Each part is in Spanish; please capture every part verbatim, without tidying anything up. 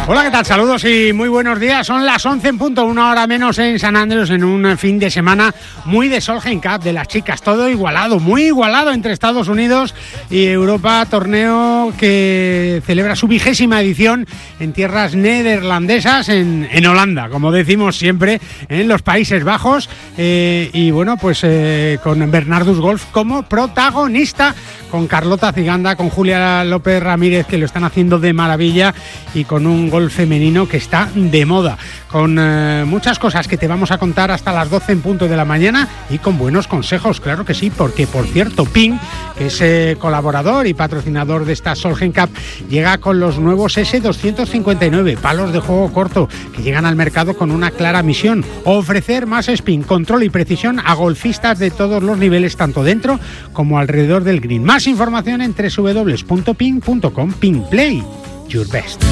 Hola, ¿qué tal? Saludos y muy buenos días. Son las once en punto, una hora menos en San Andrés, en un fin de semana muy de Solheim Cup de las chicas. Todo igualado, muy igualado entre Estados Unidos y Europa. Torneo que celebra su vigésima edición en tierras neerlandesas, en, en Holanda, como decimos siempre, en los Países Bajos. Eh, y bueno, pues eh, con Bernardus Golf como protagonista, con Carlota Ciganda, con Julia López Ramírez, que lo están haciendo de maravilla, y con un golf femenino que está de moda, con eh, muchas cosas que te vamos a contar hasta las doce en punto de la mañana, y con buenos consejos, claro que sí, porque por cierto Ping, que es eh, colaborador y patrocinador de esta Solheim Cup, llega con los nuevos ese doscientos cincuenta y nueve, palos de juego corto, que llegan al mercado con una clara misión: ofrecer más spin, control y precisión a golfistas de todos los niveles, tanto dentro como alrededor del green. Más información en doble u doble u doble u punto ping punto com. Ping Play Your Best.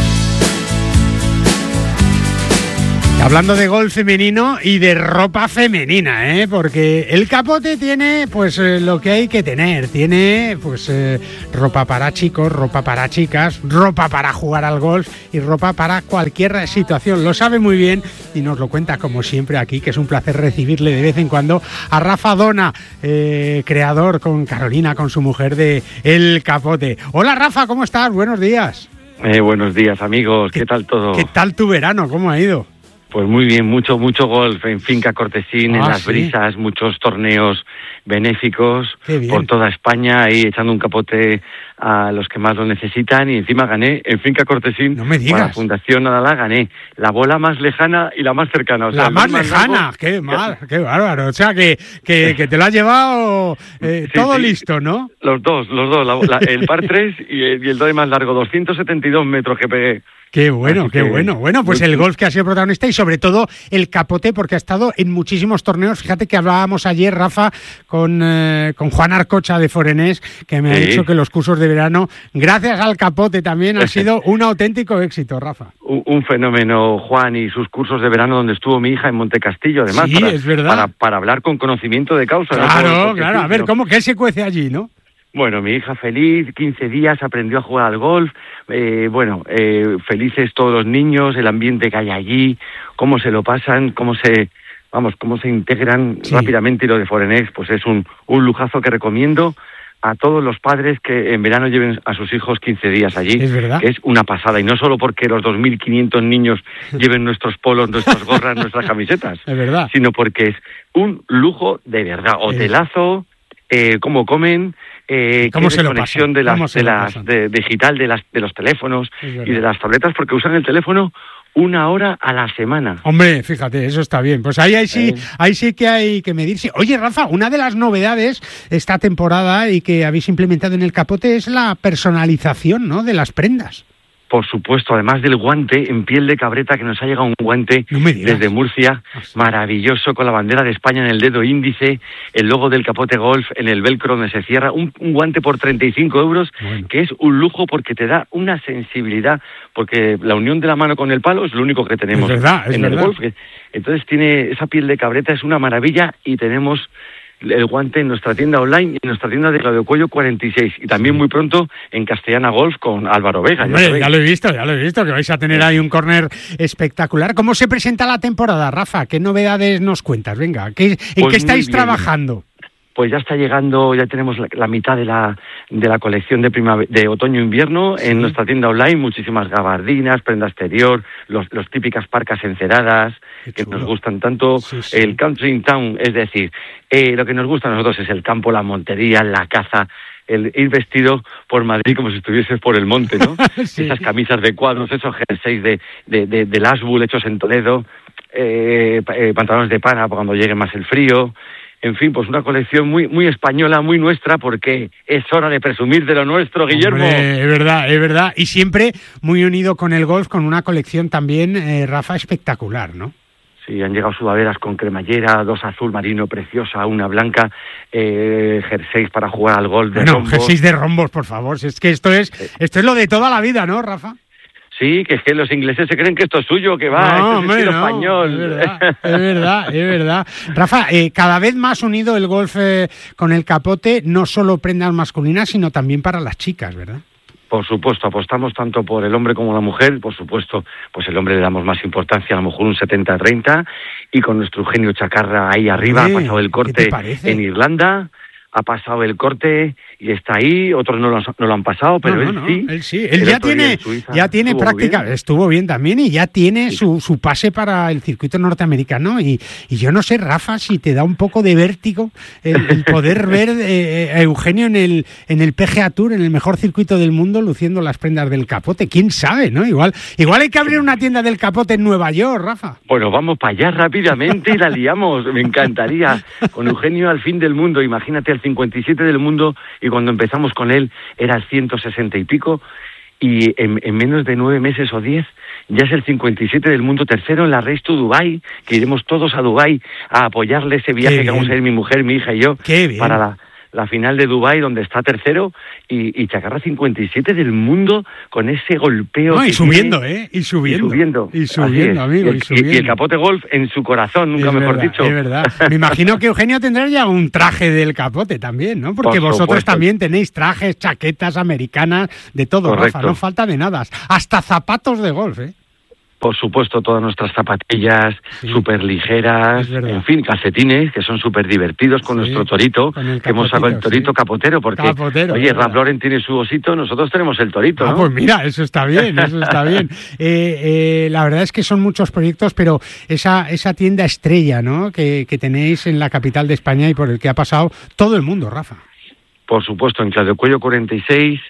Hablando de golf femenino y de ropa femenina, ¿eh? Porque el capote tiene pues eh, lo que hay que tener. Tiene pues eh, ropa para chicos, ropa para chicas, ropa para jugar al golf y ropa para cualquier situación. Lo sabe muy bien y nos lo cuenta como siempre aquí, que es un placer recibirle de vez en cuando a Rafa Dona, eh, creador con Carolina, con su mujer, de El Capote. Hola Rafa, ¿cómo estás? Buenos días. Eh, buenos días amigos, ¿qué, ¿qué tal todo? ¿Qué tal tu verano? ¿Cómo ha ido? Pues muy bien, mucho, mucho golf en Finca Cortesín, ah, en las ¿sí? brisas, muchos torneos benéficos por toda España, ahí echando un capote a los que más lo necesitan, y encima gané en Finca Cortesín, no me digas, para la Fundación Nadalá, gané la bola más lejana y la más cercana. O sea, la más, más lejana, largo, qué mal, qué bárbaro, o sea que, que, que te lo has llevado eh, sí, todo sí. listo, ¿no? Los dos, los dos, la, la, el par tres y el, y el doy más largo, doscientos setenta y dos metros que pegué. Qué bueno, Así qué que, bueno. Bueno, pues el golf que ha sido protagonista, y sobre todo el capote, porque ha estado en muchísimos torneos. Fíjate que hablábamos ayer, Rafa, con, eh, con Juan Arcocha de Forenés, que me sí. ha dicho que los cursos de verano, gracias al capote también, ha sido un auténtico éxito, Rafa. Un, un fenómeno, Juan, y sus cursos de verano donde estuvo mi hija en Montecastillo, además, sí, para, es verdad. Para, para hablar con conocimiento de causa. Claro, ¿no? claro. A ver, ¿cómo qué se cuece allí, no? Bueno, mi hija feliz, quince días, aprendió a jugar al golf, eh, bueno, eh, felices todos los niños, el ambiente que hay allí, cómo se lo pasan, cómo se, vamos, cómo se integran sí. rápidamente, y lo de Forenex, pues es un, un lujazo que recomiendo a todos los padres que en verano lleven a sus hijos quince días allí, ¿es verdad? Que es una pasada, y no solo porque los dos mil quinientos niños lleven nuestros polos, nuestras gorras, nuestras camisetas, es verdad, sino porque es un lujo de verdad, hotelazo, eh, cómo comen, Eh, ¿Cómo se lo conexión de las, de las de, digital de las de los teléfonos y de las tabletas, porque usan el teléfono una hora a la semana. Hombre, fíjate, eso está bien. Pues ahí, ahí sí, eh. ahí sí que hay que medirse. Oye, Rafa, una de las novedades esta temporada y que habéis implementado en el capote es la personalización, ¿no?, de las prendas. Por supuesto, además del guante en piel de cabreta, que nos ha llegado un guante no desde Murcia, maravilloso, con la bandera de España en el dedo índice, el logo del Capote Golf en el velcro donde se cierra, un, un guante por treinta y cinco euros, bueno. que es un lujo porque te da una sensibilidad, porque la unión de la mano con el palo es lo único que tenemos es verdad, es en verdad. el golf. Entonces tiene esa piel de cabreta, es una maravilla, y tenemos el guante en nuestra tienda online y en nuestra tienda de Claudio Cuello cuarenta y seis, y también muy pronto en Castellana Golf con Álvaro Vega. Hombre, ya, ya lo he visto, ya lo he visto, que vais a tener ahí un córner espectacular. ¿Cómo se presenta la temporada, Rafa? ¿Qué novedades nos cuentas? Venga, ¿qué, ¿en pues qué estáis trabajando? Pues ya está llegando, ya tenemos la, la mitad de la de la colección de primavera, de otoño-invierno sí. en nuestra tienda online, muchísimas gabardinas, prenda exterior, los, los típicas parcas enceradas que nos gustan tanto, sí, sí. el country town, es decir, eh, lo que nos gusta a nosotros es el campo, la montería, la caza, el ir vestido por Madrid como si estuvieses por el monte, ¿no? sí. Esas camisas de cuadros, esos jerseys de de de, de Lashbull hechos en Toledo, eh, eh, pantalones de pana cuando llegue más el frío. En fin, pues una colección muy muy española, muy nuestra, porque es hora de presumir de lo nuestro, Guillermo. Hombre, es verdad, es verdad. Y siempre muy unido con el golf, con una colección también, eh, Rafa, espectacular, ¿no? Sí, han llegado sudaderas con cremallera, dos azul marino preciosa, una blanca, eh, jerseys para jugar al golf de bueno, rombos. jerseys de rombos, por favor. Si es que esto es, esto es lo de toda la vida, ¿no, Rafa? Sí, que es que los ingleses se creen que esto es suyo, que va, no, este hombre, es estilo no, español. Es verdad, es verdad, es verdad. Rafa, eh, cada vez más unido el golf eh, con el capote, no solo prendas masculinas, sino también para las chicas, ¿verdad? Por supuesto, apostamos tanto por el hombre como la mujer. Por supuesto, pues el hombre le damos más importancia, a lo mejor un setenta treinta, y con nuestro Eugenio Chacarra ahí arriba, Oye, ha pasado el corte en Irlanda, ha pasado el corte y está ahí. Otros no lo, han, no lo han pasado, pero no, no, él, no, sí. él sí. Él el ya tiene, Suiza, ya tiene práctica, bien. estuvo bien también y ya tiene sí. su, su pase para el circuito norteamericano. Y, y yo no sé, Rafa, si te da un poco de vértigo el, el poder ver eh, a Eugenio en el, en el P G A Tour, en el mejor circuito del mundo, luciendo las prendas del Capote. ¿Quién sabe, no? Igual, igual hay que abrir una tienda del Capote en Nueva York, Rafa. Bueno, vamos para allá rápidamente y la liamos. Me encantaría. Con Eugenio al fin del mundo. Imagínate, al cincuenta y siete del mundo, y cuando empezamos con él era el ciento sesenta y pico, y en, en menos de nueve meses o diez ya es el cincuenta y siete del mundo, tercero en la Race to Dubai, que iremos todos a Dubai a apoyarle ese viaje que vamos a ir mi mujer, mi hija y yo para la, la final de Dubai, donde está tercero, y, y Chacarra cincuenta y siete del mundo con ese golpeo. No, y que subiendo, tiene, ¿eh? Y subiendo. Y subiendo. Y subiendo, amigo, y, el, y subiendo. y el Capote Golf en su corazón, nunca es mejor verdad, dicho. Es verdad. Me imagino que Eugenio tendrá ya un traje del Capote también, ¿no? Porque Por vosotros supuesto. también tenéis trajes, chaquetas americanas, de todo, Correcto. Rafa, no falta de nada. Hasta zapatos de golf, ¿eh? Por supuesto, todas nuestras zapatillas sí. súper ligeras, en fin, calcetines, que son súper divertidos con sí. nuestro torito, que hemos sacado el torito sí. capotero, porque, capotero, oye, Ralph Lauren tiene su osito, nosotros tenemos el torito, ah, ¿no? Pues mira, eso está bien, eso está bien. Eh, eh, la verdad es que son muchos proyectos, pero esa esa tienda estrella, ¿no?, que, que tenéis en la capital de España y por el que ha pasado todo el mundo, Rafa. Por supuesto, en Claudio Cuello cuarenta y seis,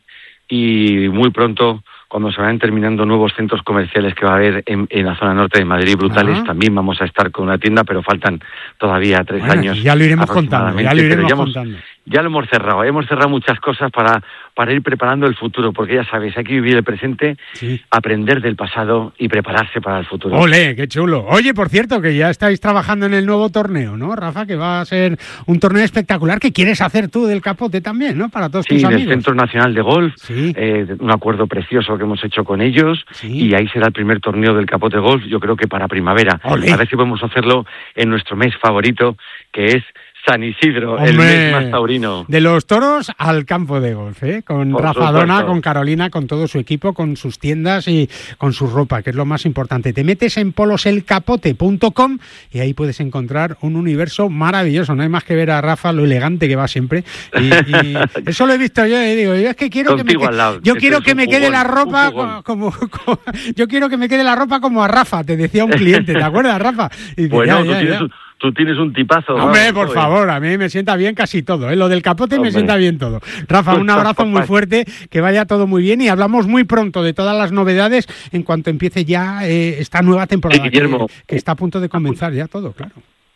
y muy pronto, cuando se vayan terminando nuevos centros comerciales que va a haber en, en la zona norte de Madrid, brutales, ah. también vamos a estar con una tienda, pero faltan todavía tres bueno, años. Ya lo iremos contando, ya lo iremos ya hemos, contando. Ya lo hemos cerrado, hemos cerrado muchas cosas para, para ir preparando el futuro, porque ya sabes, hay que vivir el presente, sí. aprender del pasado y prepararse para el futuro. ¡Ole, qué chulo! Oye, por cierto, que ya estáis trabajando en el nuevo torneo, ¿no, Rafa? Que va a ser un torneo espectacular que quieres hacer tú del Capote también, ¿no? Para todos sí, tus amigos. Sí, del Centro Nacional de Golf, sí. eh, un acuerdo precioso que hemos hecho con ellos, sí. y ahí será el primer torneo del Capote Golf, yo creo que para primavera. ¡Ole! A ver si podemos hacerlo en nuestro mes favorito, que es San Isidro, Hombre, el mes más taurino. De los toros al campo de golf, ¿eh? Con Por Rafa supuesto. Dona, con Carolina, con todo su equipo, con sus tiendas y con su ropa, que es lo más importante. Te metes en poloselcapote punto com y ahí puedes encontrar un universo maravilloso. No hay más que ver a Rafa, lo elegante que va siempre. Y, y eso lo he visto yo y digo, yo es que quiero Contigo que me, lado, yo quiero que me jugón, quede la ropa como, como yo quiero que me quede la ropa como a Rafa, te decía un cliente, ¿te acuerdas, Rafa? Y dice, bueno, ya, tú ya, tienes ya. Un... Tú tienes un tipazo. Hombre, ¿no? por Oye. favor, a mí me sienta bien casi todo, ¿eh? Lo del Capote Hombre. me sienta bien todo. Rafa, un abrazo muy fuerte, que vaya todo muy bien y hablamos muy pronto de todas las novedades en cuanto empiece ya eh, esta nueva temporada, sí, Guillermo. Que, que está a punto de comenzar ya todo, claro.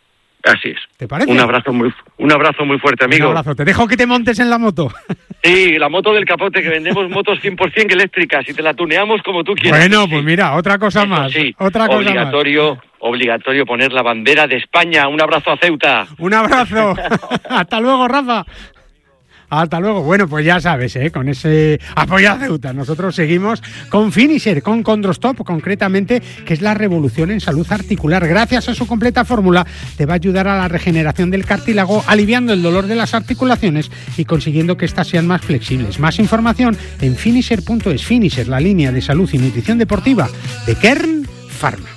Así es. ¿Te parece? Un abrazo muy, un abrazo muy fuerte, amigo. Un abrazo. Te dejo que te montes en la moto. Sí, la moto del Capote, que vendemos motos cien por ciento eléctricas y te la tuneamos como tú quieras. Bueno, sí. pues mira, otra cosa Eso más. Sí, otra cosa obligatorio, más. obligatorio poner la bandera de España. Un abrazo a Ceuta. Un abrazo. Hasta luego, Rafa. Hasta luego. Bueno, pues ya sabes, ¿eh? Con ese apoyo a Ceuta. Nosotros seguimos con Finisher, con Condrostop, concretamente, que es la revolución en salud articular. Gracias a su completa fórmula, te va a ayudar a la regeneración del cartílago, aliviando el dolor de las articulaciones y consiguiendo que éstas sean más flexibles. Más información en finisher punto es. Finisher, la línea de salud y nutrición deportiva de Kern Pharma.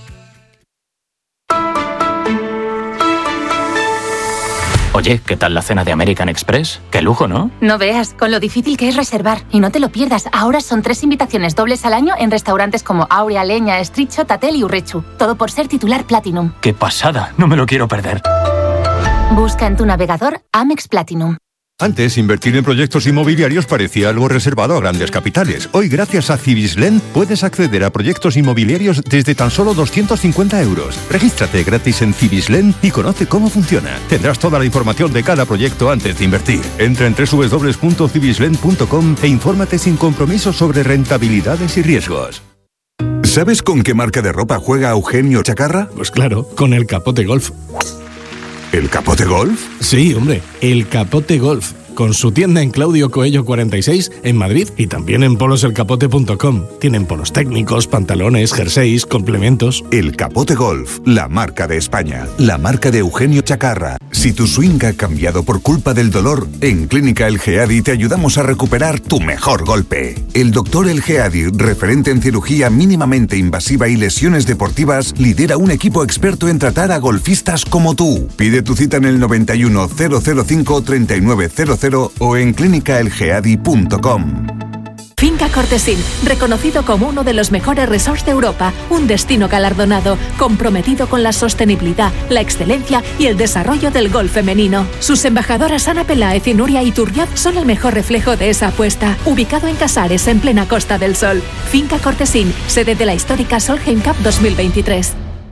Oye, ¿qué tal la cena de American Express? ¡Qué lujo!, ¿no? No veas, con lo difícil que es reservar. Y no te lo pierdas, ahora son tres invitaciones dobles al año en restaurantes como Aurea, Leña, Estricho, Tatel y Urrechu. Todo por ser titular Platinum. ¡Qué pasada! No me lo quiero perder. Busca en tu navegador Amex Platinum. Antes, invertir en proyectos inmobiliarios parecía algo reservado a grandes capitales. Hoy, gracias a Cibislen, puedes acceder a proyectos inmobiliarios desde tan solo doscientos cincuenta euros. Regístrate gratis en Cibislen y conoce cómo funciona. Tendrás toda la información de cada proyecto antes de invertir. Entra en doble u doble u doble u punto cibislen punto com e infórmate sin compromiso sobre rentabilidades y riesgos. ¿Sabes con qué marca de ropa juega Eugenio Chacarra? Pues claro, con el Capote Golf. ¿El Capote Golf? Sí, hombre, el Capote Golf. con su tienda en Claudio Coello cuarenta y seis en Madrid y también en polos el capote punto com. Tienen polos técnicos, pantalones, jerseys, complementos. El Capote Golf, la marca de España, la marca de Eugenio Chacarra. Si tu swing ha cambiado por culpa del dolor, en Clínica El Geadi te ayudamos a recuperar tu mejor golpe. El doctor El Geadi, referente en cirugía mínimamente invasiva y lesiones deportivas, lidera un equipo experto en tratar a golfistas como tú. Pide tu cita en el noventa y uno, cero cero cinco, treinta y nueve cero cero o en clínica el geadi punto com. Finca Cortesín, reconocido como uno de los mejores resorts de Europa, un destino galardonado, comprometido con la sostenibilidad, la excelencia y el desarrollo del golf femenino. Sus embajadoras Ana Peláez y Nuria Iturriaz son el mejor reflejo de esa apuesta. Ubicado en Casares, en plena Costa del Sol. Finca Cortesín, sede de la histórica Solheim Cup dos mil veintitrés.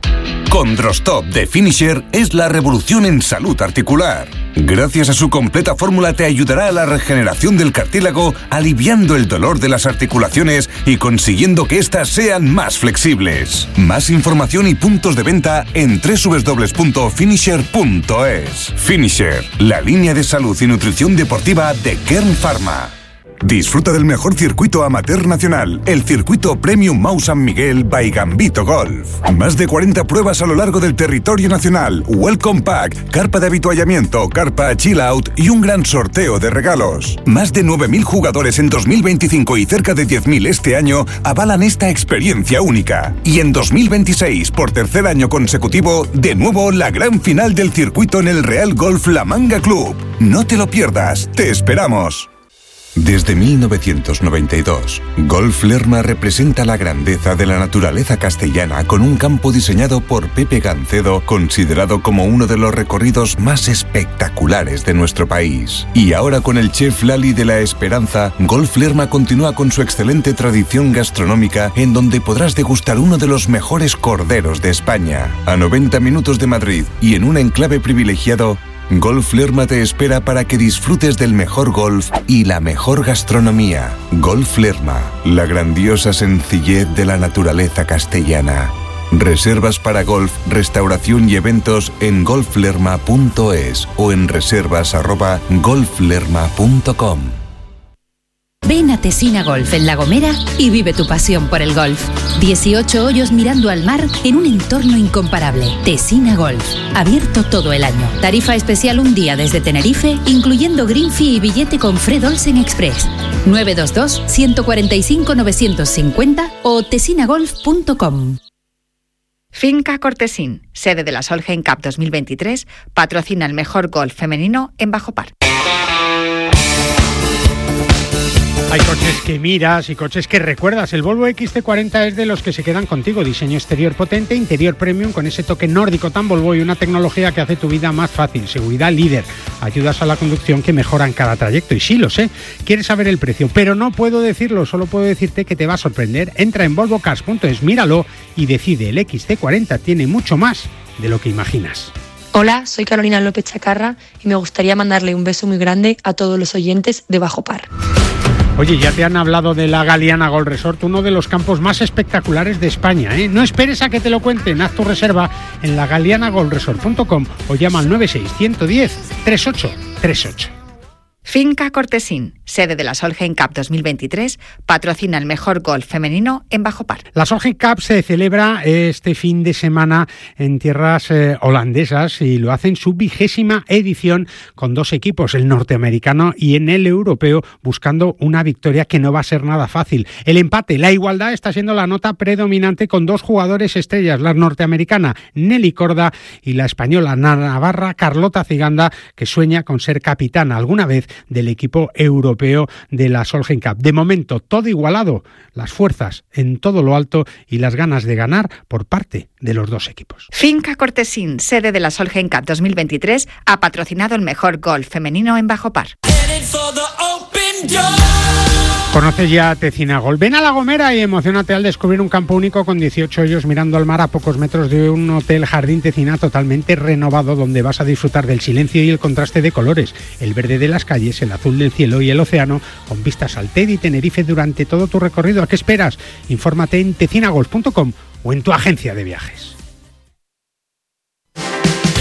Condrostop de Finisher es la revolución en salud articular. Gracias a su completa fórmula te ayudará a la regeneración del cartílago, aliviando el dolor de las articulaciones y consiguiendo que éstas sean más flexibles. Más información y puntos de venta en doble u doble u doble u punto finisher punto es. Finisher, la línea de salud y nutrición deportiva de Kern Pharma. Disfruta del mejor circuito amateur nacional, el circuito Premium Mau San Miguel by Gambito Golf. Más de cuarenta pruebas a lo largo del territorio nacional, Welcome Pack, carpa de avituallamiento, carpa Chill Out y un gran sorteo de regalos. Más de nueve mil jugadores en dos mil veinticinco y cerca de diez mil este año avalan esta experiencia única. Y en dos mil veintiséis, por tercer año consecutivo, de nuevo la gran final del circuito en el Real Golf La Manga Club. No te lo pierdas, te esperamos. Desde mil novecientos noventa y dos, Golf Lerma representa la grandeza de la naturaleza castellana con un campo diseñado por Pepe Gancedo, considerado como uno de los recorridos más espectaculares de nuestro país. Y ahora con el chef Lali de la Esperanza, Golf Lerma continúa con su excelente tradición gastronómica en donde podrás degustar uno de los mejores corderos de España. A noventa minutos de Madrid y en un enclave privilegiado, Golf Lerma te espera para que disfrutes del mejor golf y la mejor gastronomía. Golf Lerma, la grandiosa sencillez de la naturaleza castellana. Reservas para golf, restauración y eventos en golf lerma punto es o en reservas arroba golf lerma punto com. Ven a Tesina Golf en La Gomera y vive tu pasión por el golf. dieciocho hoyos mirando al mar en un entorno incomparable. Tesina Golf, abierto todo el año. Tarifa especial un día desde Tenerife, incluyendo green fee y billete con Fred Olsen Express. nueve dos dos, uno cuatro cinco, nueve cinco cero o tesina golf punto com. Finca Cortesín, sede de la Solheim Cup dos mil veintitrés, patrocina el mejor golf femenino en Bajo Par. Hay coches que miras y coches que recuerdas. El Volvo equis ce cuarenta es de los que se quedan contigo. Diseño exterior potente, interior premium con ese toque nórdico tan Volvo y una tecnología que hace tu vida más fácil. Seguridad líder. Ayudas a la conducción que mejoran cada trayecto. Y sí, lo sé. Quieres saber el precio, pero no puedo decirlo. Solo puedo decirte que te va a sorprender. Entra en volvo cars punto es, míralo y decide. El equis ce cuarenta tiene mucho más de lo que imaginas. Hola, soy Carolina López Chacarra y me gustaría mandarle un beso muy grande a todos los oyentes de Bajo Par. Oye, ya te han hablado de la Galiana Golf Resort, uno de los campos más espectaculares de España, ¿eh? No esperes a que te lo cuenten, haz tu reserva en la galiana golf resort punto com o llama al nueve seis uno uno cero, tres ocho tres ocho. Finca Cortesín, sede de la Solheim Cup dos mil veintitrés, patrocina el mejor golf femenino en Bajo Par. La Solheim Cup se celebra este fin de semana en tierras eh, holandesas y lo hace en su vigésima edición con dos equipos, el norteamericano y en el europeo, buscando una victoria que no va a ser nada fácil. El empate, la igualdad está siendo la nota predominante con dos jugadores estrellas, la norteamericana Nelly Corda y la española navarra Carlota Ciganda, que sueña con ser capitana alguna vez del equipo europeo de la Solheim Cup. De momento, todo igualado, las fuerzas en todo lo alto y las ganas de ganar por parte de los dos equipos. Finca Cortesín, sede de la Solheim Cup dos mil veintitrés, ha patrocinado el mejor golf femenino en Bajo Par. Conoces ya Tesina Golf. Ven a La Gomera y emocionate al descubrir un campo único con dieciocho hoyos mirando al mar a pocos metros de un hotel Jardín Tesina totalmente renovado donde vas a disfrutar del silencio y el contraste de colores, el verde de las calles, el azul del cielo y el océano, con vistas al Teide y Tenerife durante todo tu recorrido. ¿A qué esperas? Infórmate en tesina golf punto com o en tu agencia de viajes.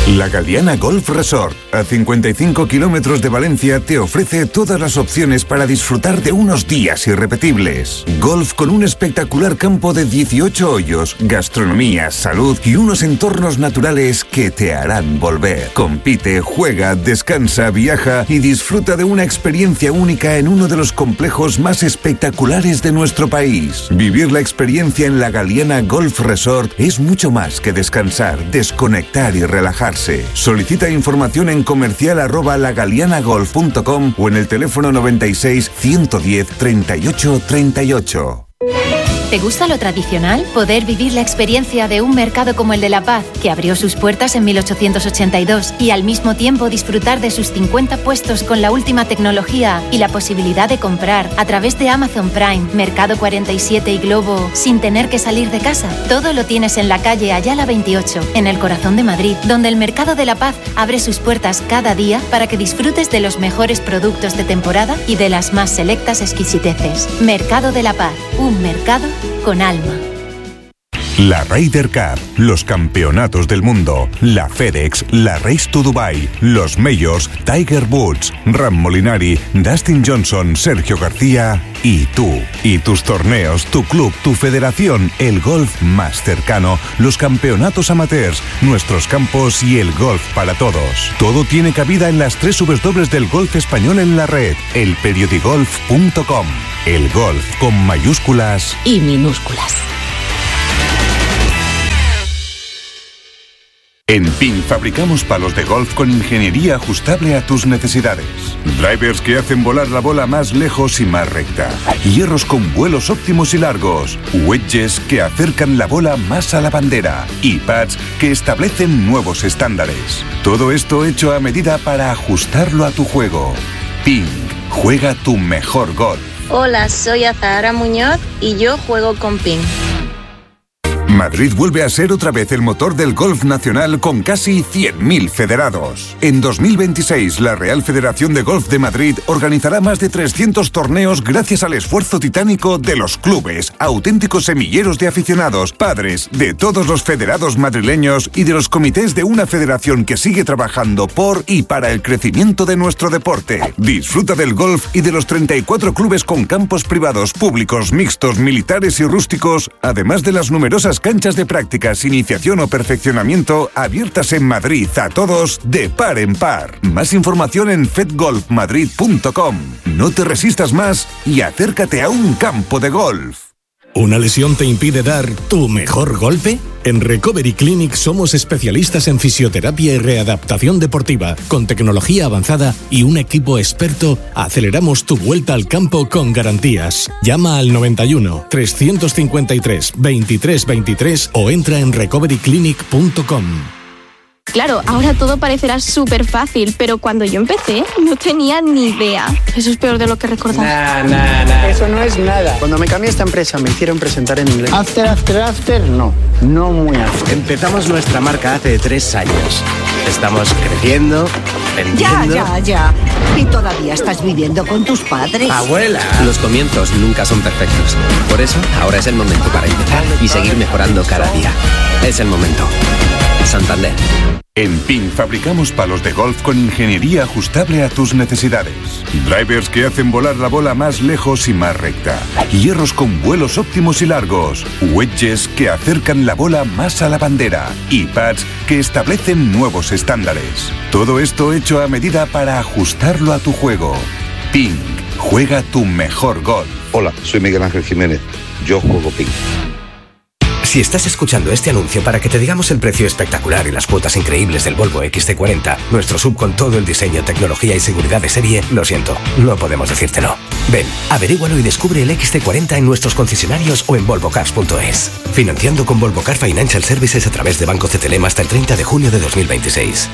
La Galiana Golf Resort, a cincuenta y cinco kilómetros de Valencia, te ofrece todas las opciones para disfrutar de unos días irrepetibles. Golf con un espectacular campo de dieciocho hoyos, gastronomía, salud y unos entornos naturales que te harán volver. Compite, juega, descansa, viaja y disfruta de una experiencia única en uno de los complejos más espectaculares de nuestro país. Vivir la experiencia en la Galiana Golf Resort es mucho más que descansar, desconectar y relajarse. Solicita información en comercial arroba lagalianagolf punto com o en el teléfono noventa y seis, ciento diez, treinta y ocho, treinta y ocho. ¿Te gusta lo tradicional? Poder vivir la experiencia de un mercado como el de La Paz, que abrió sus puertas en mil ochocientos ochenta y dos, y al mismo tiempo disfrutar de sus cincuenta puestos con la última tecnología y la posibilidad de comprar a través de Amazon Prime, Mercado cuarenta y siete y Globo sin tener que salir de casa. Todo lo tienes en la calle Ayala veintiocho, en el corazón de Madrid, donde el Mercado de La Paz abre sus puertas cada día para que disfrutes de los mejores productos de temporada y de las más selectas exquisiteces. Mercado de La Paz, un mercado con alma. La Ryder Cup, los campeonatos del mundo, la FedEx, la Race to Dubai, los Majors, Tiger Woods, Ram Molinari, Dustin Johnson, Sergio García y tú. Y tus torneos, tu club, tu federación, el golf más cercano, los campeonatos amateurs, nuestros campos y el golf para todos. Todo tiene cabida en las tres W del golf español en la red, el periodigolf punto com. El golf con mayúsculas y minúsculas. En P I N fabricamos palos de golf con ingeniería ajustable a tus necesidades. Drivers que hacen volar la bola más lejos y más recta. Hierros con vuelos óptimos y largos. Wedges que acercan la bola más a la bandera. Y pads que establecen nuevos estándares. Todo esto hecho a medida para ajustarlo a tu juego. P I N, juega tu mejor golf. Hola, soy Azahara Muñoz y yo juego con P I N. Madrid vuelve a ser otra vez el motor del golf nacional con casi cien mil federados. En dos mil veintiséis, la Real Federación de Golf de Madrid organizará más de trescientos torneos gracias al esfuerzo titánico de los clubes, auténticos semilleros de aficionados, padres, de todos los federados madrileños y de los comités de una federación que sigue trabajando por y para el crecimiento de nuestro deporte. Disfruta del golf y de los treinta y cuatro clubes con campos privados, públicos, mixtos, militares y rústicos, además de las numerosas canchas de prácticas, iniciación o perfeccionamiento abiertas en Madrid a todos de par en par. Más información en fedgolf madrid punto com. No te resistas más y acércate a un campo de golf. ¿Una lesión te impide dar tu mejor golpe? En Recovery Clinic somos especialistas en fisioterapia y readaptación deportiva. Con tecnología avanzada y un equipo experto, aceleramos tu vuelta al campo con garantías. Llama al noventa y uno, trescientos cincuenta y tres, veintitrés veintitrés o entra en recovery clinic punto com. Claro, ahora todo parecerá súper fácil, pero cuando yo empecé no tenía ni idea. Eso es peor de lo que recordaba. Nah, nah, nah. Eso no es nada. Cuando me cambié a esta empresa me hicieron presentar en inglés. After, after, after, no. No muy after. Empezamos nuestra marca hace tres años. Estamos creciendo, vendiendo... Ya, ya, ya. ¿Y todavía estás viviendo con tus padres? ¡Abuela! Los comienzos nunca son perfectos. Por eso, ahora es el momento para empezar y seguir mejorando cada día. Es el momento. Santander. En P I N fabricamos palos de golf con ingeniería ajustable a tus necesidades. Drivers que hacen volar la bola más lejos y más recta. Hierros con vuelos óptimos y largos. Wedges que acercan la bola más a la bandera. Y pads que establecen nuevos estándares. Todo esto hecho a medida para ajustarlo a tu juego. P I N, juega tu mejor golf. Hola, soy Miguel Ángel Jiménez. Yo juego P I N. Si estás escuchando este anuncio para que te digamos el precio espectacular y las cuotas increíbles del Volvo X C cuarenta, nuestro sub con todo el diseño, tecnología y seguridad de serie, lo siento, no podemos decírtelo. Ven, averígualo y descubre el X C cuarenta en nuestros concesionarios o en volvo cars punto es. Financiando con Volvo Car Financial Services a través de Banco C T L M hasta el treinta de junio de dos mil veintiséis.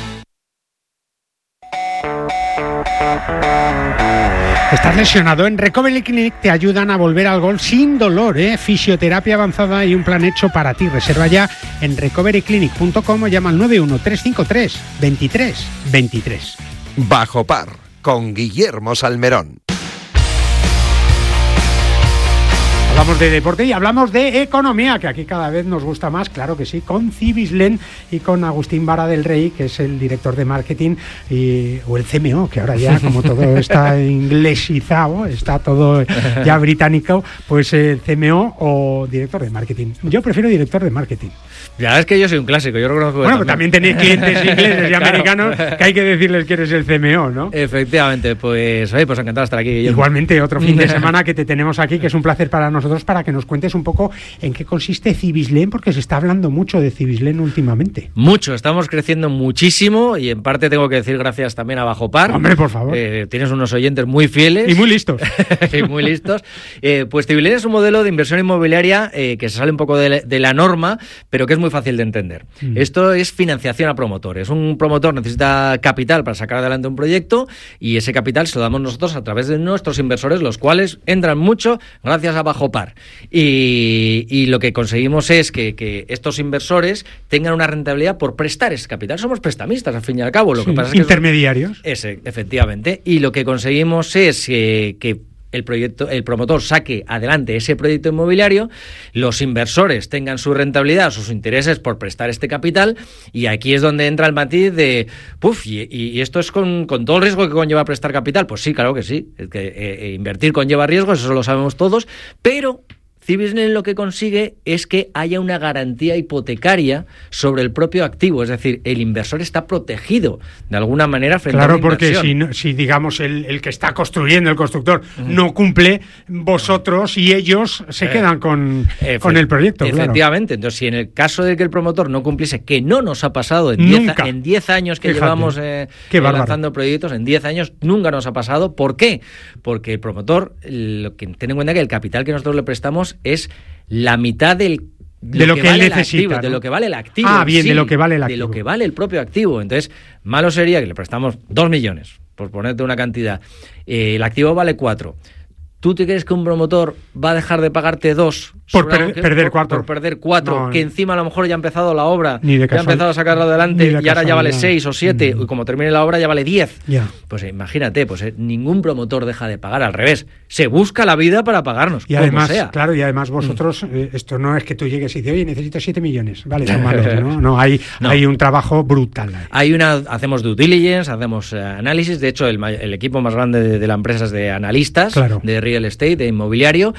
¿Estás lesionado? En Recovery Clinic te ayudan a volver al golf sin dolor, ¿eh? Fisioterapia avanzada y un plan hecho para ti. Reserva ya en recovery clinic punto com o llama al nueve uno tres cinco tres, veintitrés veintitrés. Bajo par, con Guillermo Salmerón. Hablamos de deporte y hablamos de economía, que aquí cada vez nos gusta más, claro que sí, con Cibislen y con Agustín Vara del Rey, que es el director de marketing, y, o el C M O, que ahora ya como todo está inglesizado, está todo ya británico, pues el C M O o director de marketing. Yo prefiero director de marketing. Ya es que yo soy un clásico, yo reconozco. Bueno, pues también tenéis clientes ingleses y claro. americanos que hay que decirles que eres el C M O, ¿no? Efectivamente, pues, oye, pues encantado de estar aquí, Guillermo. Igualmente, otro fin de semana que te tenemos aquí, que es un placer para nosotros, para que nos cuentes un poco en qué consiste Cibislen, porque se está hablando mucho de Cibislen últimamente. Mucho, estamos creciendo muchísimo y en parte tengo que decir gracias también a Bajopar. Hombre, por favor. Eh, tienes unos oyentes muy fieles. Y muy listos. y muy listos. Eh, pues Cibislen es un modelo de inversión inmobiliaria eh, que se sale un poco de la, de la norma, pero que es muy fácil de entender. Mm. Esto es financiación a promotores. Un promotor necesita capital para sacar adelante un proyecto y ese capital se lo damos nosotros a través de nuestros inversores, los cuales entran mucho gracias a Bajopar. Y, y lo que conseguimos es que, que estos inversores tengan una rentabilidad por prestar ese capital. Somos prestamistas, al fin y al cabo. Lo sí, que pasa es que intermediarios. Son, ese, efectivamente. Y lo que conseguimos es que, que el proyecto, el promotor saque adelante ese proyecto inmobiliario, los inversores tengan su rentabilidad, sus intereses por prestar este capital, y aquí es donde entra el matiz de, puf, y, y esto es con, con todo el riesgo que conlleva prestar capital. Pues sí, claro que sí, es que eh, invertir conlleva riesgos, eso lo sabemos todos, pero Cibislen lo que consigue es que haya una garantía hipotecaria sobre el propio activo, es decir, el inversor está protegido de alguna manera frente claro, a una inversión. Claro, porque si, si digamos el, el que está construyendo, el constructor, uh-huh. no cumple, vosotros y ellos se eh, quedan con, efe- con el proyecto. Efectivamente, claro. Entonces si en el caso de que el promotor no cumpliese, que no nos ha pasado en diez años que Fíjate. llevamos eh, eh, lanzando proyectos, en diez años nunca nos ha pasado. ¿Por qué? Porque el promotor, lo que ten en cuenta que el capital que nosotros le prestamos es la mitad del de lo, lo que, que vale él necesita, activo, ¿no? de lo que vale el activo. Ah, bien, sí, de lo que vale el activo. De lo que vale el propio activo. Entonces, malo sería que le prestamos dos millones, por ponerte una cantidad. Eh, el activo vale cuatro. ¿Tú te crees que un promotor va a dejar de pagarte dos por per- que, perder por, cuatro? Por perder cuatro, no, que encima a lo mejor ya ha empezado la obra, ni de ya ha empezado a sacarlo adelante y ahora ya vale seis o siete, mm. y como termine la obra ya vale diez. Yeah. Pues eh, imagínate, pues eh, ningún promotor deja de pagar, al revés, se busca la vida para pagarnos, y además, como sea. Claro, y además vosotros, mm. eh, esto no es que tú llegues y dices, oye, necesito siete millones, vale, son malos, ¿no? No, hay, no. hay un trabajo brutal. Ahí. Hay una, hacemos due diligence, hacemos eh, análisis, de hecho el, el equipo más grande de, de la empresa es de analistas, claro. de real estate, de inmobiliario,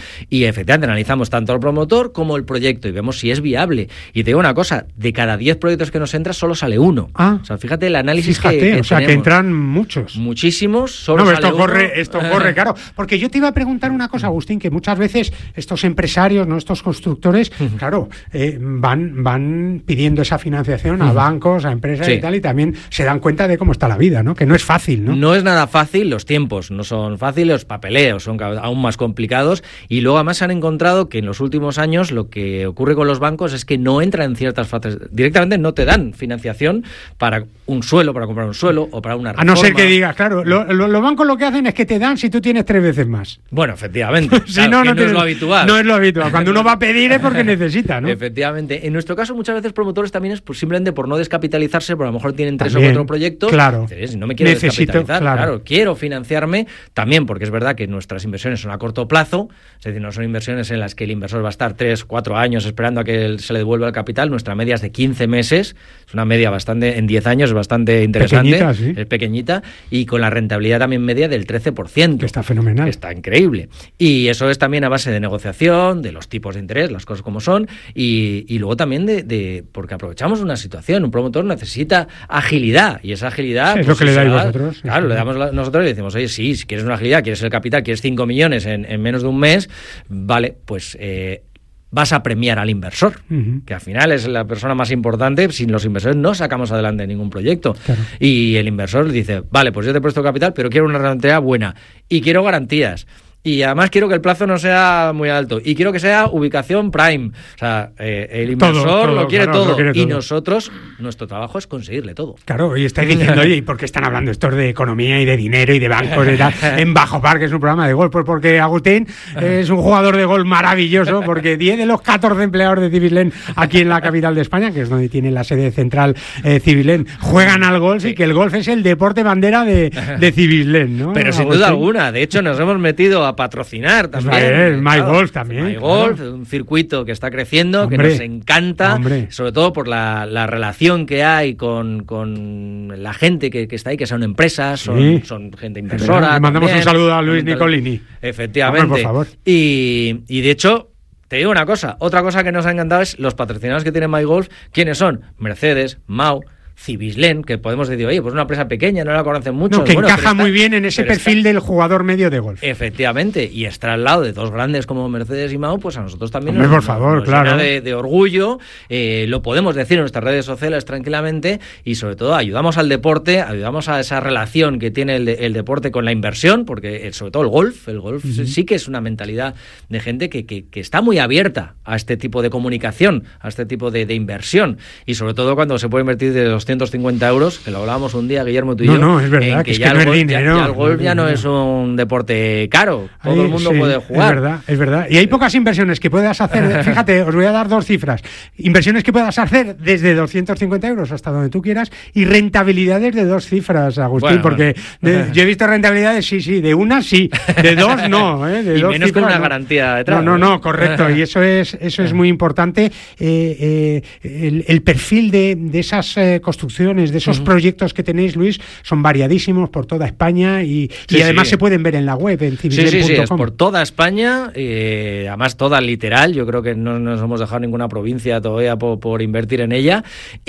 y efectivamente analizamos tanto al promotor como el proyecto y vemos si es viable. Y te digo una cosa, de cada diez proyectos que nos entra solo sale uno. Ah, o sea, fíjate el análisis fíjate, que, que o sea, tenemos. que entran muchos. Muchísimos, solo no, sale esto uno. corre, esto corre, claro. Porque yo te iba a preguntar una cosa, Agustín, que muchas veces estos empresarios, no estos constructores, uh-huh. claro, eh, van, van pidiendo esa financiación uh-huh. a bancos, a empresas sí. y tal, y también se dan cuenta de cómo está la vida, ¿no? Que no es fácil, ¿no? No es nada fácil, los tiempos no son fáciles, los papeleos son aún más complicados, y luego además se han encontrado que en los últimos años lo que ocurre con los bancos es que no entran en ciertas fases, directamente no te dan financiación para un suelo, para comprar un suelo o para una reforma. A no ser que digas, claro, lo, lo, los bancos lo que hacen es que te dan si tú tienes tres veces más. Bueno, efectivamente, si claro, no, no, no, no tienes, es lo habitual. No es lo habitual, cuando uno va a pedir es porque necesita, ¿no? Efectivamente, en nuestro caso muchas veces promotores también es pues, simplemente por no descapitalizarse, pero a lo mejor tienen tres también, o cuatro proyectos, claro. si no me quiero Necesito, descapitalizar, claro. claro, quiero financiarme, también porque es verdad que nuestras inversiones son a corto plazo, es decir, no son inversiones en las que el inversor va a estar tres, cuatro años esperando a que se le devuelva el capital. Nuestra media es de quince meses, es una media bastante, en diez años es bastante interesante, pequeñita, ¿sí? Es pequeñita, y con la rentabilidad también media del trece por ciento. Que está fenomenal. Que está increíble. Y eso es también a base de negociación, de los tipos de interés, las cosas como son, y, y luego también de, de, porque aprovechamos una situación, un promotor necesita agilidad, y esa agilidad... Sí, es pues, lo que le dais da, vosotros. Claro, le damos la, nosotros y le decimos, oye, sí, si quieres una agilidad, quieres el capital, quieres cinco millones en, en menos de un mes, vale, pues... Eh, vas a premiar al inversor, uh-huh. que al final es la persona más importante. Sin los inversores no sacamos adelante ningún proyecto. Claro. Y el inversor dice, vale, pues yo te he puesto capital, pero quiero una rentabilidad buena y quiero garantías. Y además quiero que el plazo no sea muy alto. Y quiero que sea ubicación prime. O sea, eh, el inversor todo, todo, lo, quiere claro, todo. lo quiere todo. Y nosotros, nuestro trabajo es conseguirle todo. Claro, y estáis diciendo, oye, ¿y por qué están hablando estos de economía y de dinero y de bancos y tal? En Bajopar, que es un programa de golf. Pues porque Agustín es un jugador de golf maravilloso, porque diez de los catorce empleados de Cibislen aquí en la capital de España, que es donde tiene la sede central eh, Cibislen, juegan al golf, sí. y que el golf es el deporte bandera de, de Cibislen, ¿no? Pero sin Agustín. duda alguna. De hecho, nos hemos metido a a patrocinar también. Es claro, MyGolf también. MyGolf, claro. un circuito que está creciendo, Hombre, que nos encanta, hombre. sobre todo por la, la relación que hay con, con la gente que, que está ahí, que son empresas, son, Sí. son gente inversora. Le mandamos también. un saludo a Luis Nicolini. Efectivamente. Hombre, por favor. Y, y de hecho, te digo una cosa, otra cosa que nos ha encantado es los patrocinadores que tiene MyGolf. ¿Quiénes son? Mercedes, Mau, Cibislen, que podemos decir, oye, pues una empresa pequeña, no la conocen mucho. No, que bueno, encaja pero está- muy bien en ese pero perfil está- del jugador medio de golf. Efectivamente, y estar al lado de dos grandes como Mercedes y Mau, pues a nosotros también Hombre, nos, por favor, nos claro. llena de, de orgullo, eh, lo podemos decir en nuestras redes sociales tranquilamente y sobre todo ayudamos al deporte, ayudamos a esa relación que tiene el, de- el deporte con la inversión, porque eh, sobre todo el golf, el golf Ujú. sí que es una mentalidad de gente que, que, que está muy abierta a este tipo de comunicación, a este tipo de, de inversión y sobre todo cuando se puede invertir de doscientos cincuenta euros, que lo hablábamos un día, Guillermo, tú y No, yo. no, es verdad, en que es ya que no el es golf- ya- dinero, ya el golf no ya es no dinero. es un deporte caro, todo Ahí, el mundo sí, puede jugar. Es verdad, es verdad. Y hay pocas inversiones que puedas hacer. Fíjate, os voy a dar dos cifras. Inversiones que puedas hacer desde doscientos cincuenta euros hasta donde tú quieras y rentabilidades de dos cifras, Agustín, Bueno, porque bueno. de- yo he visto rentabilidades, sí, sí, de una sí, de dos no. ¿eh? De Y dos menos con cifras, una no. garantía detrás. No, no, ¿no? no, correcto. Y eso es, eso es muy importante. Eh, eh, el, el perfil de, de esas eh, construcciones, de esos Ujú. proyectos que tenéis, Luis, son variadísimos por toda España y, Sí, y además sí. se pueden ver en la web, en Sí, civislen punto com. sí, sí, es por toda España, eh, además toda literal, yo creo que no nos hemos dejado ninguna provincia todavía por, por invertir en ella,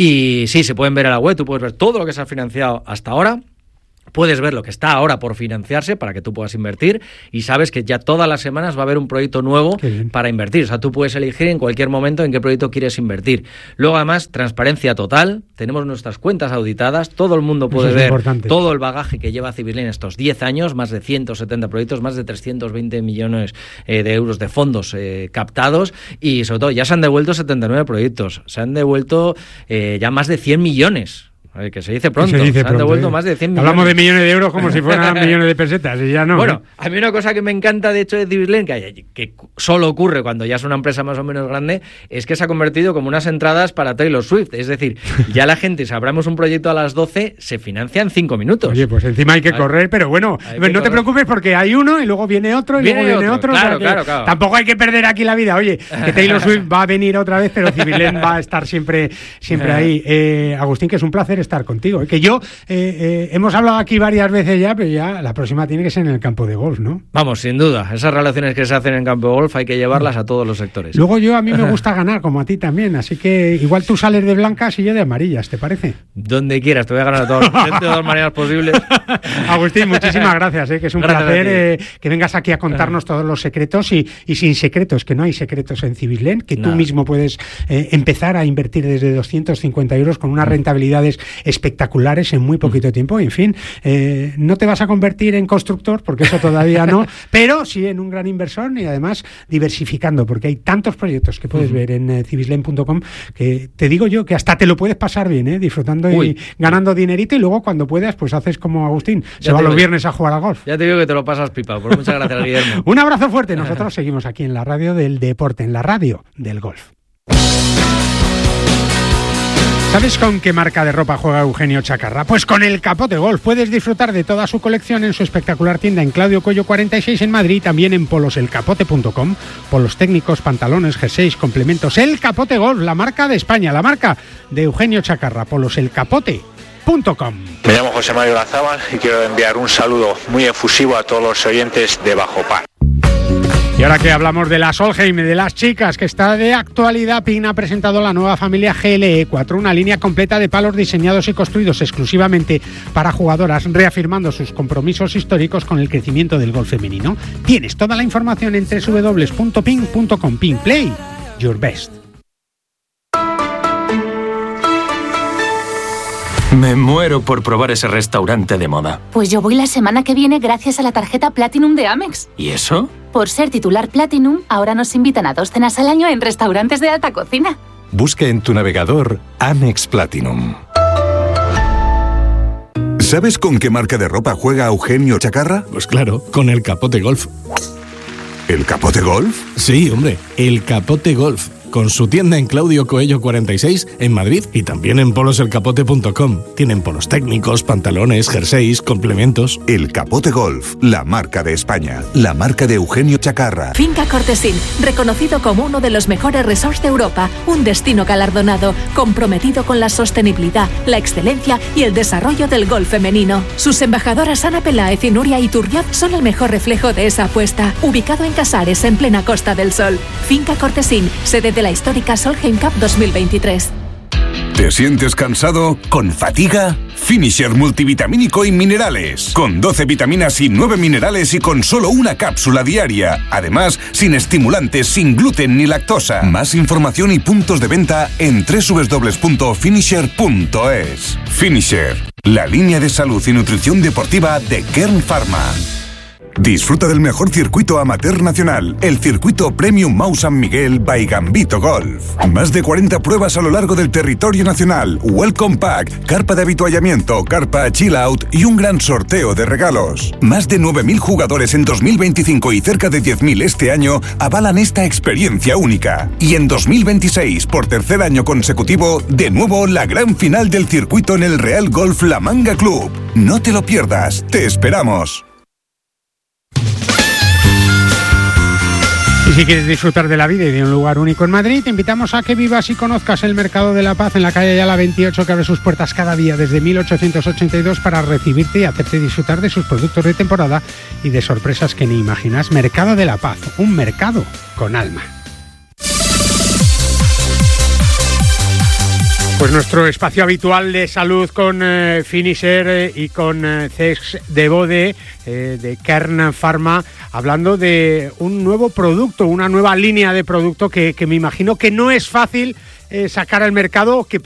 y sí, se pueden ver en la web, tú puedes ver todo lo que se ha financiado hasta ahora. Puedes ver lo que está ahora por financiarse para que tú puedas invertir y sabes que ya todas las semanas va a haber un proyecto nuevo para invertir. O sea, tú puedes elegir en cualquier momento en qué proyecto quieres invertir. Luego, además, transparencia total. Tenemos nuestras cuentas auditadas. Todo el mundo puede Eso es ver importante. todo el bagaje que lleva Cibislen estos diez años, más de ciento setenta proyectos, más de trescientos veinte millones eh, de euros de fondos eh, captados y, sobre todo, ya se han devuelto setenta y nueve proyectos. Se han devuelto eh, ya más de cien millones. Eh, Que se dice pronto, Se se, dice han pronto, devuelto ¿eh? más de cien millones. Hablamos de millones de euros como si fueran millones de pesetas y ya no. Bueno, ¿eh? a mí una cosa que me encanta de hecho de Cibislen, que, hay- que solo ocurre cuando ya es una empresa más o menos grande, es que se ha convertido como unas entradas para Taylor Swift. Es decir, ya la gente, si abramos un proyecto a las doce, se financia en cinco minutos. Oye, pues encima hay que Hay- correr, pero bueno, hay no que te correr. preocupes porque hay uno y luego viene otro y Viene luego viene otro, otro. o sea claro, que claro, claro. Tampoco hay que perder aquí la vida. Oye, que Taylor Swift va a venir otra vez, pero Cibislen va a estar siempre, siempre ahí. Eh, Agustín, que es un placer estar contigo. ¿eh? Que yo, eh, eh, hemos hablado aquí varias veces ya, pero ya la próxima tiene que ser en el campo de golf, ¿no? Vamos, sin duda, esas relaciones que se hacen en campo de golf hay que llevarlas a todos los sectores. Luego yo, a mí me gusta ganar, como a ti también, así que igual tú sales de blancas y yo de amarillas, ¿te parece? Donde quieras, te voy a ganar de, todos- de todas maneras posibles. Agustín, muchísimas gracias, ¿eh? que es un Gracias a placer ti. eh, que vengas aquí a contarnos todos los secretos y, y sin secretos, que no hay secretos en Cibislen, que tú Nada. mismo puedes eh, empezar a invertir desde doscientos cincuenta euros con unas rentabilidades espectaculares en muy poquito tiempo. En fin, eh, no te vas a convertir en constructor, porque eso todavía no, pero sí en un gran inversor y además diversificando, porque hay tantos proyectos que puedes Ujú. ver en eh, civislen punto com que te digo yo que hasta te lo puedes pasar bien, ¿eh? disfrutando y Uy. ganando dinerito y luego cuando puedas pues haces como Agustín, se Ya va te los digo. viernes a jugar al golf. Ya te digo que te lo pasas pipa, pues muchas gracias, Guillermo. Un abrazo fuerte, nosotros seguimos aquí en la radio del deporte, en la radio del golf. ¿Sabes con qué marca de ropa juega Eugenio Chacarra? Pues con el Capote Golf. Puedes disfrutar de toda su colección en su espectacular tienda en Claudio Coello cuarenta y seis en Madrid y también en polos el capote punto com. Polos técnicos, pantalones, jerseys, complementos. El Capote Golf, la marca de España, la marca de Eugenio Chacarra. polos el capote punto com. Me llamo José Mario Lazábal y quiero enviar un saludo muy efusivo a todos los oyentes de Bajo Par. Y ahora que hablamos de la Solheim, de las chicas, que está de actualidad, Pin ha presentado la nueva familia G L E cuatro, una línea completa de palos diseñados y construidos exclusivamente para jugadoras, reafirmando sus compromisos históricos con el crecimiento del golf femenino. Tienes toda la información en doble u doble u doble u punto pin punto com. Pin Play, your best. Me muero por probar ese restaurante de moda. Pues yo voy la semana que viene gracias a la tarjeta Platinum de Amex. ¿Y eso? Por ser titular Platinum, ahora nos invitan a dos cenas al año en restaurantes de alta cocina. Busca en tu navegador Amex Platinum. ¿Sabes con qué marca de ropa juega Eugenio Chacarra? Pues claro, con el Capote Golf. ¿El Capote Golf? Sí, hombre, el Capote Golf. con su tienda en Claudio Coello cuarenta y seis en Madrid y también en polos el capote punto com. Tienen polos técnicos, pantalones, jerseys, complementos. El Capote Golf, la marca de España, la marca de Eugenio Chacarra. Finca Cortesín, reconocido como uno de los mejores resorts de Europa, un destino galardonado, comprometido con la sostenibilidad, la excelencia y el desarrollo del golf femenino. Sus embajadoras Ana Peláez y Nuria Iturrioz son el mejor reflejo de esa apuesta. Ubicado en Casares, en plena Costa del Sol. Finca Cortesín, sede de la histórica Solheim Cup dos mil veintitrés. ¿Te sientes cansado? ¿Con fatiga? Finisher multivitamínico y minerales. Con doce vitaminas y nueve minerales y con solo una cápsula diaria. Además, sin estimulantes, sin gluten ni lactosa. Más información y puntos de venta en doble u doble u doble u punto finisher punto es. Finisher, la línea de salud y nutrición deportiva de Kern Pharma. Disfruta del mejor circuito amateur nacional, el circuito Premium Mau San Miguel by Gambito Golf. Más de cuarenta pruebas a lo largo del territorio nacional, Welcome Pack, carpa de habituallamiento, carpa Chill Out y un gran sorteo de regalos. Más de nueve mil jugadores en dos mil veinticinco y cerca de diez mil este año avalan esta experiencia única. Y en dos mil veintiséis, por tercer año consecutivo, de nuevo la gran final del circuito en el Real Golf La Manga Club. No te lo pierdas, te esperamos. Y si quieres disfrutar de la vida y de un lugar único en Madrid, te invitamos a que vivas y conozcas el Mercado de la Paz en la calle Ayala veintiocho, que abre sus puertas cada día desde mil ochocientos ochenta y dos para recibirte y hacerte disfrutar de sus productos de temporada y de sorpresas que ni imaginas. Mercado de la Paz, un mercado con alma. Pues nuestro espacio habitual de salud con eh, Finisher eh, y con eh, Cex de Bode eh, de Kern Pharma, hablando de un nuevo producto, una nueva línea de producto que, que me imagino que no es fácil eh, sacar al mercado, que